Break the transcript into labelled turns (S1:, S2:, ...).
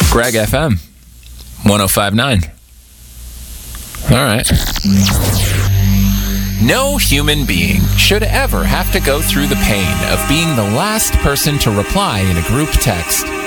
S1: Greg FM 105.9. All right. No human being should ever have to go through the pain of being the last person to reply in a group text.